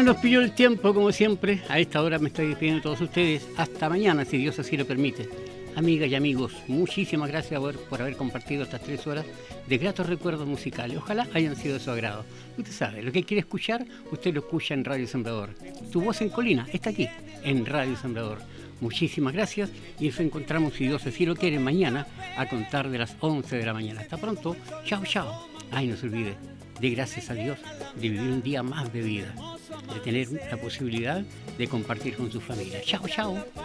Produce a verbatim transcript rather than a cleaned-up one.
nos pilló el tiempo, como siempre. A esta hora me estoy despidiendo de todos ustedes. Hasta mañana, si Dios así lo permite. Amigas y amigos, muchísimas gracias por, por haber compartido estas tres horas de gratos recuerdos musicales. Ojalá hayan sido de su agrado. Usted sabe, lo que quiere escuchar, usted lo escucha en Radio Sembrador. Tu voz en colina está aquí, en Radio Sembrador. Muchísimas gracias y nos encontramos, si Dios así lo quiere, mañana a contar de las once de la mañana. Hasta pronto. Chao, chao. Ay, no se olvide, de gracias a Dios de vivir un día más de vida, de tener la posibilidad de compartir con su familia. Chao, chao.